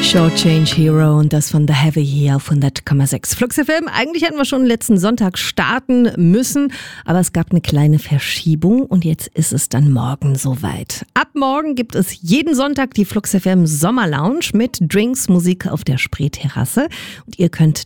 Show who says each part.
Speaker 1: Shortchange Hero und das von The Heavy hier auf 100,6 Flux FM. Eigentlich hätten wir schon letzten Sonntag starten müssen, aber es gab eine kleine Verschiebung und jetzt ist es dann morgen soweit. Ab morgen gibt es jeden Sonntag die Flux FM Sommer Lounge mit Drinks, Musik auf der Spreeterrasse und ihr könnt